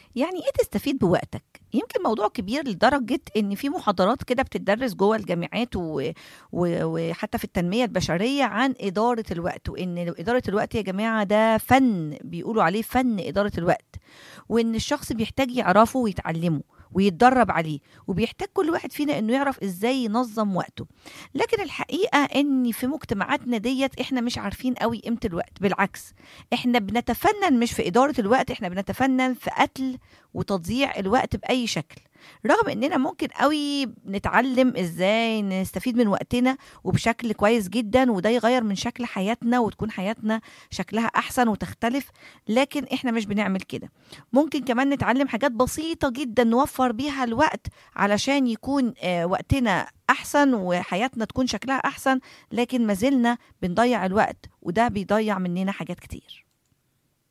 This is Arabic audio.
يعني ايه تستفيد بوقتك؟ يمكن موضوع كبير لدرجة ان في محاضرات كده بتدرس جوه الجامعات وحتى في التنمية البشرية عن إدارة الوقت، وان إدارة الوقت يا جماعة ده فن، بيقولوا عليه فن إدارة الوقت، وان الشخص بيحتاج يعرفه ويتعلمه ويتدرب عليه، وبيحتاج كل واحد فينا انه يعرف ازاي ينظم وقته. لكن الحقيقة ان في مجتمعاتنا ديت احنا مش عارفين قوي قيمة الوقت، بالعكس احنا بنتفنن مش في إدارة الوقت، احنا بنتفنن في قتل وتضييع الوقت بأي شكل. رغم اننا ممكن قوي نتعلم ازاي نستفيد من وقتنا وبشكل كويس جدا، وده يغير من شكل حياتنا وتكون حياتنا شكلها احسن وتختلف، لكن احنا مش بنعمل كده. ممكن كمان نتعلم حاجات بسيطة جدا نوفر بيها الوقت علشان يكون وقتنا احسن وحياتنا تكون شكلها احسن، لكن ما زلنا بنضيع الوقت، وده بيضيع مننا حاجات كتير.